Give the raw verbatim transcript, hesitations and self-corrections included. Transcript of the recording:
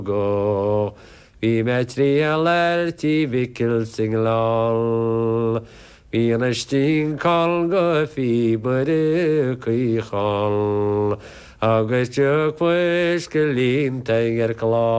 go. Bhí me trí a leirtí bhicil sing lol. Bhí an istín call go fí bud chuí chol. Agus teag fuis go línta ar clá.